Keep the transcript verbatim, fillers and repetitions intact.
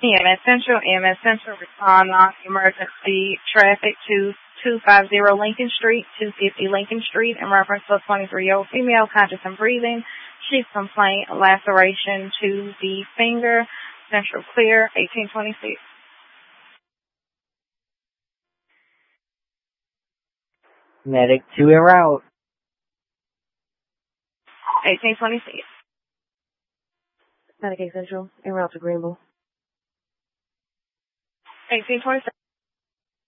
E M S Central, E M S Central, respond non-emergency traffic to two fifty Lincoln Street, two fifty Lincoln Street, in reference to a twenty-three-year-old female conscious and breathing. She's complaint laceration to the finger. Central clear, eighteen twenty-six. Medic two en route. eighteen twenty-six. Medicaid Central, en route to Greenville. eighteen twenty-seven.